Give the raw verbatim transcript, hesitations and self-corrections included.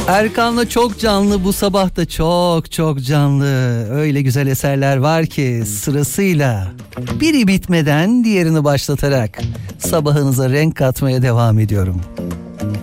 Erkan'la çok canlı, bu sabah da çok çok canlı. Öyle güzel eserler var ki sırasıyla biri bitmeden diğerini başlatarak sabahınıza renk katmaya devam ediyorum.